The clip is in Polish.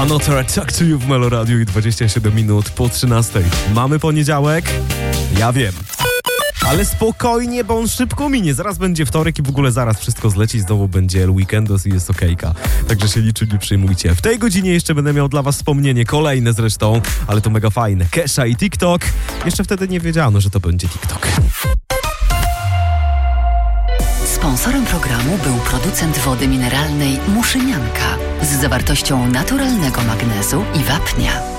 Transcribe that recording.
Another Talk to You w Meloradiu i 27 minut po 13. Mamy poniedziałek? Ja wiem. Ale spokojnie, bo on szybko minie. Zaraz będzie wtorek i w ogóle zaraz wszystko zleci. Znowu będzie weekendos i jest okejka. Także się niczym nie przejmujcie. W tej godzinie jeszcze będę miał dla was wspomnienie. Kolejne zresztą, ale to mega fajne. Kesha i TikTok. Jeszcze wtedy nie wiedziano, że to będzie TikTok. Sponsorem programu był producent wody mineralnej Muszynianka z zawartością naturalnego magnezu i wapnia.